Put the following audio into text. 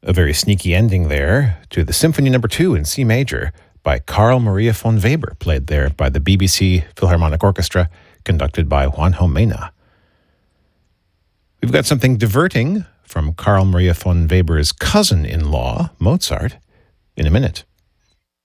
A very sneaky ending there to the Symphony No. 2 in C major by Carl Maria von Weber, played there by the BBC Philharmonic Orchestra, conducted by Juanjo Mena. We've got something diverting from Carl Maria von Weber's cousin-in-law, Mozart, in a minute.